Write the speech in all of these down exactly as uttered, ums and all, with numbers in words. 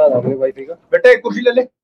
बेटा एक कुर्सी ले ले।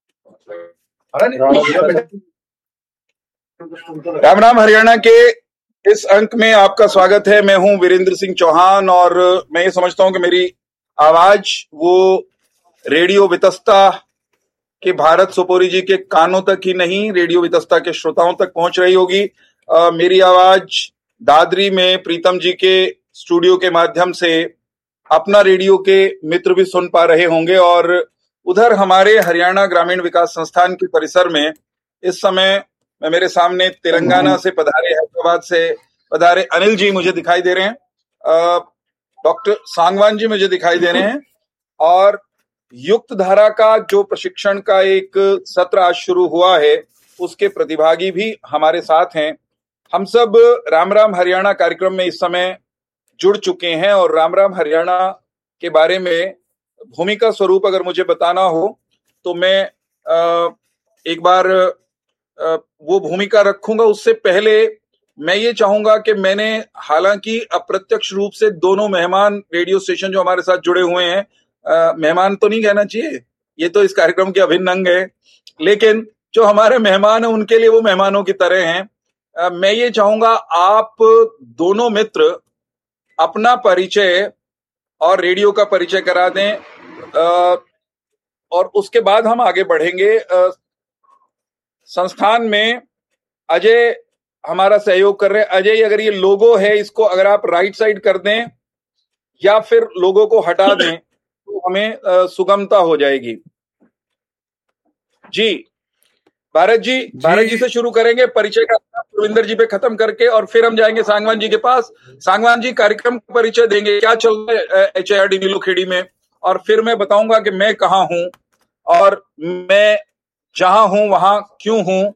राम राम हरियाणा के इस अंक में आपका स्वागत है। मैं हूं वीरेंद्र सिंह चौहान और मैं ये समझता हूं कि मेरी आवाज वो रेडियो वितस्ता के भारत सोपोरी जी के कानों तक ही नहीं, रेडियो वितस्ता के श्रोताओं तक पहुंच रही होगी। आ, मेरी आवाज दादरी में प्रीतम जी के स्टूडियो के माध्यम से अपना रेडियो के मित्र भी सुन पा रहे होंगे और उधर हमारे हरियाणा ग्रामीण विकास संस्थान के परिसर में इस समय मैं मेरे सामने तेलंगाना से पधारे, हैदराबाद से पधारे अनिल जी मुझे दिखाई दे रहे हैं, डॉक्टर सांगवान जी मुझे दिखाई दे रहे हैं और युक्त धारा का जो प्रशिक्षण का एक सत्र आज शुरू हुआ है उसके प्रतिभागी भी हमारे साथ हैं। हम सब राम राम हरियाणा कार्यक्रम में इस समय जुड़ चुके हैं और राम राम हरियाणा के बारे में भूमिका स्वरूप अगर मुझे बताना हो तो मैं एक बार वो भूमिका रखूंगा। उससे पहले मैं ये चाहूंगा कि मैंने हालांकि अप्रत्यक्ष रूप से दोनों मेहमान रेडियो स्टेशन जो हमारे साथ जुड़े हुए हैं, आ, मेहमान तो नहीं कहना चाहिए, ये तो इस कार्यक्रम के अभिन्न अंग है, लेकिन जो हमारे मेहमान हैं उनके लिए वो मेहमानों की तरह हैं। आ, मैं ये चाहूंगा आप दोनों मित्र अपना परिचय और रेडियो का परिचय करा दें आ, और उसके बाद हम आगे बढ़ेंगे। आ, संस्थान में अजय हमारा सहयोग कर रहे हैं। अजय, अगर ये लोगो है इसको अगर आप राइट साइड कर दें या फिर लोगो को हटा दें तो हमें सुगमता हो जाएगी। जी भारत जी, जी भारत जी से शुरू करेंगे परिचय का, रविंदर जी पे खत्म करके और फिर हम जाएंगे सांगवान जी के पास। सांगवान जी कार्यक्रम का परिचय देंगे, क्या चल रहा है H I R D Nilokheri में, और फिर मैं बताऊंगा कि मैं कहाँ हूं और मैं जहां हूं वहां क्यों हूं।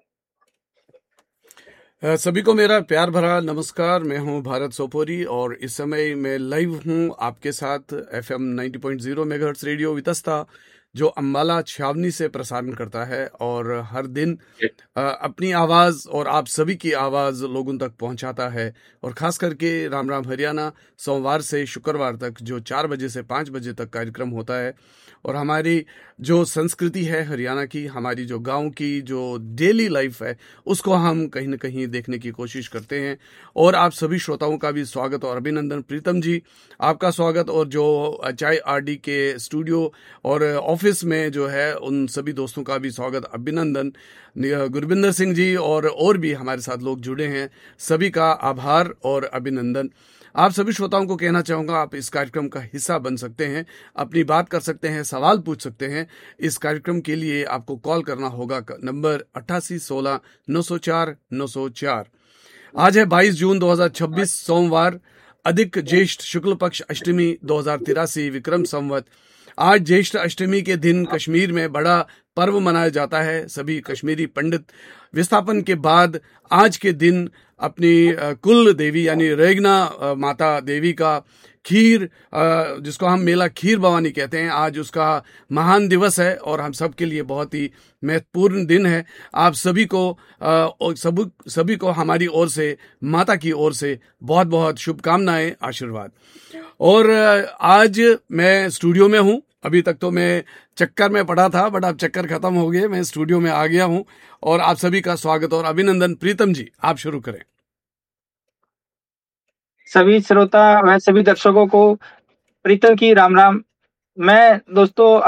सभी को मेरा प्यार भरा नमस्कार। मैं हूं भारत सोपोरी और इस समय मैं लाइव हूं आपके साथ F M ninety point zero megahertz radio Vitasta जो अम्बाला छावनी से प्रसारण करता है और हर दिन अपनी आवाज़ और आप सभी की आवाज़ लोगों तक पहुंचाता है। और ख़ास करके राम राम हरियाणा सोमवार से शुक्रवार तक जो चार बजे से पाँच बजे तक कार्यक्रम होता है और हमारी जो संस्कृति है हरियाणा की, हमारी जो गांव की जो डेली लाइफ है उसको हम कहीं न कहीं देखने की कोशिश करते हैं। और आप सभी श्रोताओं का भी स्वागत और अभिनंदन। प्रीतम जी आपका स्वागत और जो एच आई आर डी के स्टूडियो और ऑफिस में जो है उन सभी दोस्तों का भी स्वागत अभिनंदन। गुरविंदर सिंह जी और और भी हमारे साथ लोग जुड़े हैं, सभी का आभार और अभिनंदन। आप सभी श्रोताओं को कहना चाहूँगा आप इस कार्यक्रम का हिस्सा बन सकते हैं, अपनी बात कर सकते हैं, सवाल पूछ सकते हैं। इस कार्यक्रम के लिए आपको कॉल करना होगा नंबर अट्ठासी सोलह नौ सौ चार नौ सौ चार। आज है बाईस जून दो हज़ार छब्बीस सोमवार, अधिक ज्येष्ठ शुक्ल पक्ष अष्टमी दो हज़ार तिरासी विक्रम संवत। आज ज्येष्ठ अष्टमी के दिन कश्मीर में बड़ा पर्व मनाया जाता है। सभी कश्मीरी पंडित विस्थापन के बाद आज के दिन अपनी कुल देवी यानी रेगना माता देवी का खीर, जिसको हम मेला खीर भवानी कहते हैं, आज उसका महान दिवस है और हम सब के लिए बहुत ही महत्वपूर्ण दिन है। आप सभी को सभी सभी को हमारी ओर से, माता की ओर से बहुत बहुत शुभकामनाएं, आशीर्वाद। और आज मैं स्टूडियो में हूं। अभी तक तो मैं चक्कर में पड़ा था बट अब चक्कर खत्म हो गए, मैं स्टूडियो में आ गया हूं और आप सभी का स्वागत और अभिनंदन। प्रीतम जी आप शुरू करें। सभी श्रोता व सभी दर्शकों को प्रीतम की राम राम। मैं दोस्तों